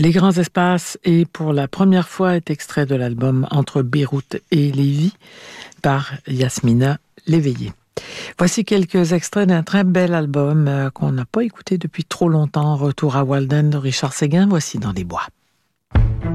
Les grands espaces et pour la première fois est extrait de l'album Entre Beyrouth et Lévis par Yasmina Léveillé. Voici quelques extraits d'un très bel album qu'on n'a pas écouté depuis trop longtemps. Retour à Walden de Richard Séguin, voici Dans les bois.